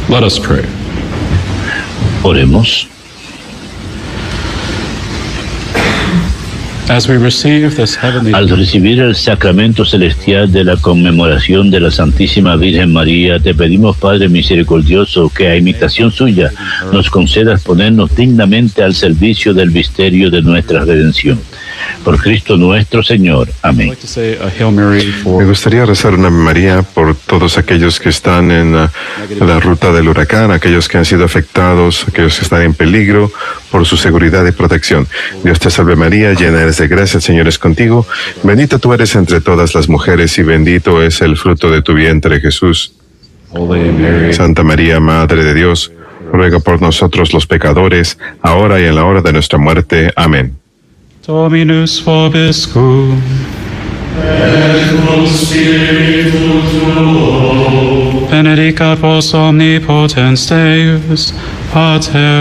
Let us pray. Oremos. As we receive this heavenly Al recibir el sacramento celestial de la conmemoración de la Santísima Virgen María, te pedimos, Padre misericordioso, que a imitación suya nos concedas ponernos dignamente al servicio del misterio de nuestra redención. Por Cristo nuestro Señor. Amén. Me gustaría rezar una Ave María por todos aquellos que están en la ruta del huracán, aquellos que han sido afectados, aquellos que están en peligro, por su seguridad y protección. Dios te salve María, llena eres de gracia, el Señor es contigo. Bendita tú eres entre todas las mujeres y bendito es el fruto de tu vientre, Jesús. Santa María, Madre de Dios, ruega por nosotros los pecadores, ahora y en la hora de nuestra muerte. Amén. Dominus vobiscum. Et cum spiritu tuo. Benedicat vos omnipotens Deus, Pater